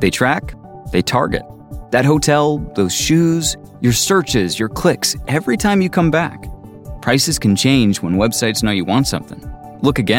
They track, they target. That hotel, those shoes, your searches, your clicks, every time you come back. Prices can change when websites know you want something. Look again.